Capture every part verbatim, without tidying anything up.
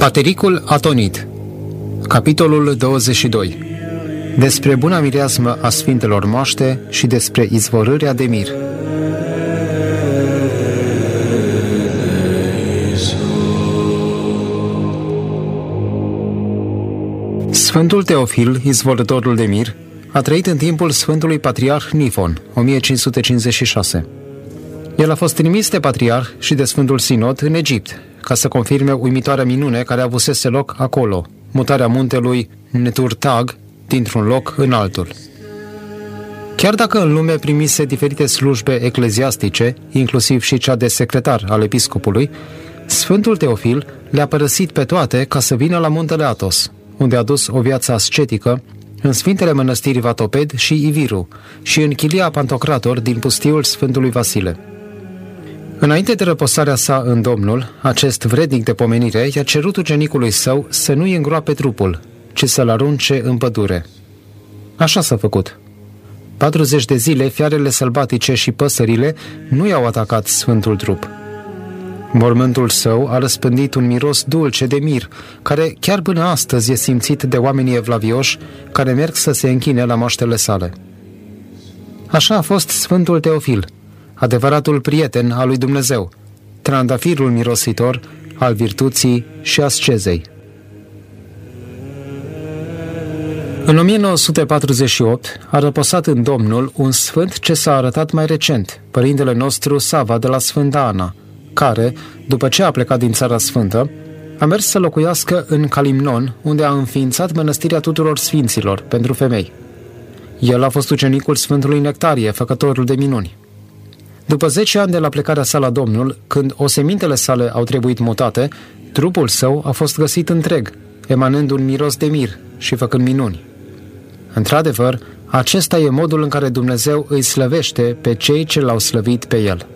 Patericul atonit. Capitolul douăzeci și doi. Despre buna mireasmă a Sfintelor Moaște și despre izvorârea de mir. Sfântul Teofil, izvorătorul de mir, a trăit în timpul Sfântului Patriarh Nifon, o mie cinci sute cincizeci și șase. El a fost trimis de Patriarh și de Sfântul Sinod în Egipt, ca să confirme uimitoarea minune care avusese loc acolo, mutarea muntelui Neturtag dintr-un loc în altul. Chiar dacă în lume primise diferite slujbe ecleziastice, inclusiv și cea de secretar al episcopului, Sfântul Teofil le-a părăsit pe toate ca să vină la muntele Athos, unde a dus o viață ascetică în Sfintele Mănăstiri Vatoped și Iviru și în chilia Pantocrator din pustiul Sfântului Vasile. Înainte de răposarea sa în Domnul, acest vrednic de pomenire i-a cerut ucenicului său să nu-i îngroape trupul, ci să-l arunce în pădure. Așa s-a făcut. patruzeci de zile, fiarele sălbatice și păsările nu i-au atacat sfântul trup. Mormântul său a răspândit un miros dulce de mir, care chiar până astăzi e simțit de oamenii evlavioși care merg să se închine la moaștele sale. Așa a fost Sfântul Teofil, adevăratul prieten al lui Dumnezeu, trandafirul mirositor al virtuții și ascezei. În o mie nouă sute patruzeci și opt a răposat în Domnul un sfânt ce s-a arătat mai recent, părintele nostru Sava de la Sfânta Ana, care, după ce a plecat din Țara Sfântă, a mers să locuiască în Calimnon, unde a înființat mănăstirea tuturor sfinților pentru femei. El a fost ucenicul Sfântului Nectarie, făcătorul de minuni. După zece ani de la plecarea sa la Domnul, când osemintele sale au trebuit mutate, trupul său a fost găsit întreg, emanând un miros de mir și făcând minuni. Într-adevăr, acesta e modul în care Dumnezeu îi slăvește pe cei ce l-au slăvit pe El.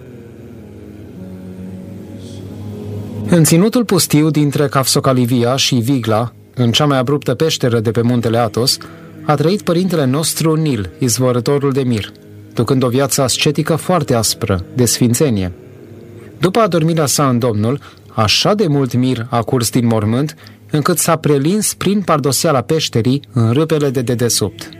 În ținutul pustiu dintre Cafsocalivia și Vigla, în cea mai abruptă peșteră de pe muntele Athos, a trăit părintele nostru Nil, izvorătorul de mir, ducând o viață ascetică foarte aspră, de sfințenie. După adormirea sa în Domnul, așa de mult mir a curs din mormânt, încât s-a prelins prin pardoseala peșterii în râpele de dedesubt.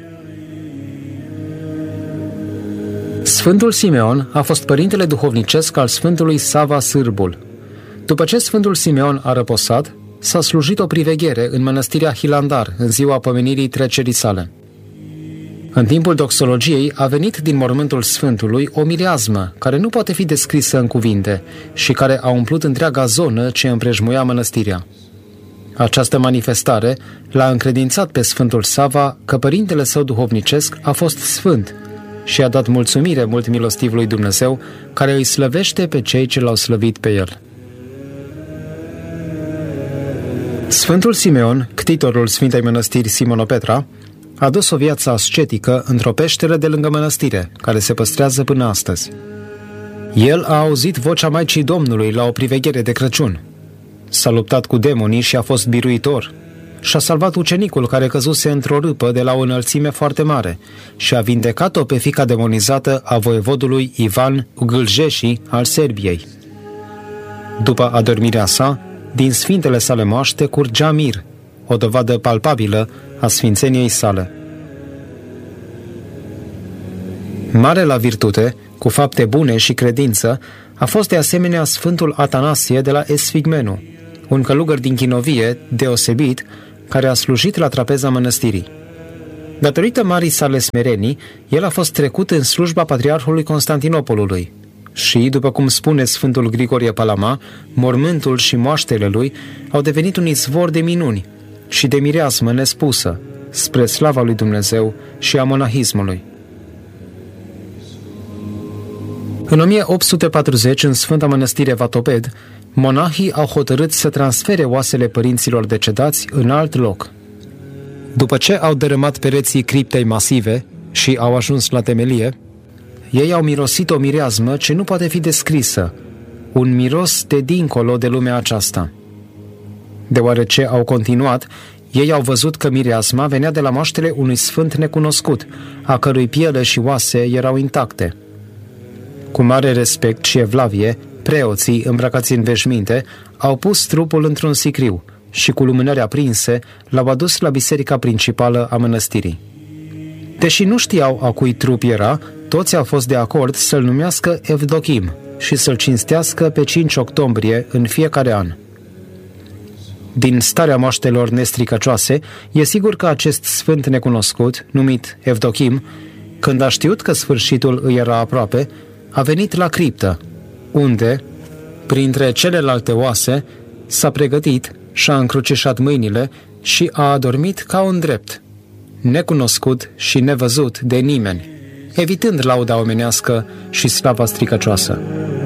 Sfântul Simeon a fost părintele duhovnicesc al Sfântului Sava Sârbul. După ce Sfântul Simeon a răposat, s-a slujit o priveghere în mănăstirea Hilandar în ziua pomenirii trecerii sale. În timpul doxologiei a venit din mormântul Sfântului o mireasmă care nu poate fi descrisă în cuvinte și care a umplut întreaga zonă ce împrejmuia mănăstirea. Această manifestare l-a încredințat pe Sfântul Sava că părintele său duhovnicesc a fost sfânt și a dat mulțumire mult milostivului Dumnezeu care îi slăvește pe cei ce l-au slăvit pe el. Sfântul Simeon, ctitorul Sfintei Mănăstiri Simonopetra, a dus o viață ascetică într-o peșteră de lângă mănăstire, care se păstrează până astăzi. El a auzit vocea Maicii Domnului la o priveghere de Crăciun. S-a luptat cu demonii și a fost biruitor. Și-a salvat ucenicul care căzuse într-o râpă de la o înălțime foarte mare și a vindecat-o pe fiica demonizată a voievodului Ivan Ugâljeși al Serbiei. După adormirea sa, din sfintele sale moaște curgea mir, o dovadă palpabilă a sfințeniei sale. Mare la virtute, cu fapte bune și credință, a fost de asemenea Sfântul Atanasie de la Esfigmenu, un călugăr din Chinovie deosebit, care a slujit la trapeza mănăstirii. Datorită marii sale smerenii, el a fost trecut în slujba Patriarhului Constantinopolului și, după cum spune Sfântul Grigorie Palama, mormântul și moaștele lui au devenit un izvor de minuni și de mireasmă nespusă, spre slava lui Dumnezeu și a monahismului. În o mie opt sute patruzeci, în Sfânta Mănăstire Vatoped, monahii au hotărât să transfere oasele părinților decedați în alt loc. După ce au dărâmat pereții criptei masive și au ajuns la temelie, ei au mirosit o mireasmă ce nu poate fi descrisă, un miros de dincolo de lumea aceasta. Deoarece au continuat, ei au văzut că mireasma venea de la moaștele unui sfânt necunoscut, a cărui piele și oase erau intacte. Cu mare respect și evlavie, preoții, îmbrăcați în veșminte, au pus trupul într-un sicriu, și cu lumânări aprinse l-au adus la biserica principală a mănăstirii. Deși nu știau a cui trup era, toți au fost de acord să-l numească Evdochim și să-l cinstească pe cinci octombrie în fiecare an. Din starea moaștelor nestricăcioase, e sigur că acest sfânt necunoscut, numit Evdochim, când a știut că sfârșitul îi era aproape, a venit la criptă, unde, printre celelalte oase, s-a pregătit și-a încrucișat mâinile și a adormit ca un drept, necunoscut și nevăzut de nimeni, evitând lauda omenească și slava stricăcioasă.